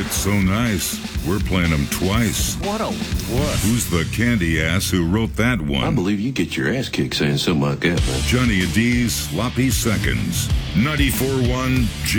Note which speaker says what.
Speaker 1: It's so nice, we're playing them twice.
Speaker 2: What a wuss.
Speaker 1: Who's the candy ass who wrote that one?
Speaker 3: I believe you get your ass kicked saying something like that, man.
Speaker 1: Johnny and D's Sloppy Seconds. 94.1